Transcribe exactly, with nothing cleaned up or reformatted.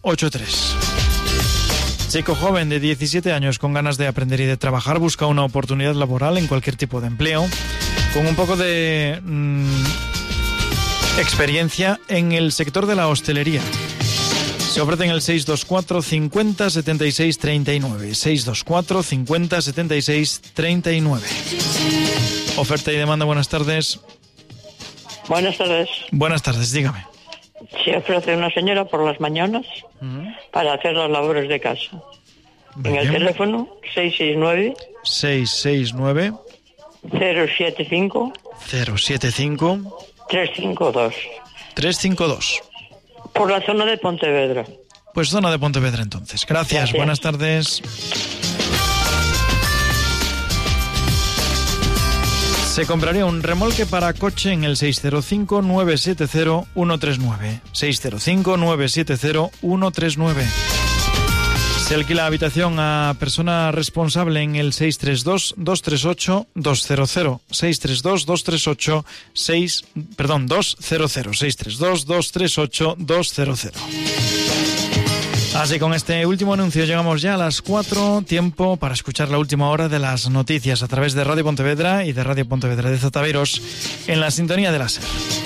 ocho tres. Chico joven de diecisiete años con ganas de aprender y de trabajar busca una oportunidad laboral en cualquier tipo de empleo con un poco de mmm, experiencia en el sector de la hostelería. Se ofrece en el seis dos cuatro cincuenta setenta y seis treinta y nueve. seis dos cuatro cincuenta setenta y seis treinta y nueve. Oferta y demanda, buenas tardes. Buenas tardes. Buenas tardes, dígame. Se ofrece una señora por las mañanas uh-huh. para hacer las labores de casa. Bien. En el teléfono seis seis nueve seis seis nueve cero siete cinco cero siete cinco tres cinco dos tres cinco dos. Por la zona de Pontevedra. Pues zona de Pontevedra entonces. Gracias, Gracias. Buenas tardes. Se compraría un remolque para coche en el seis cero cinco nueve siete cero uno tres nueve. seis cero cinco nueve siete cero uno tres nueve. Se alquila habitación a persona responsable en el seis tres dos dos tres ocho dos cero cero. seis tres dos dos tres ocho seis, perdón, dos cero cero. seis tres dos dos tres ocho dos cero cero. Así, con este último anuncio llegamos ya a las cuatro, tiempo para escuchar la última hora de las noticias a través de Radio Pontevedra y de Radio Pontevedra de Zotaveros en la sintonía de la SER.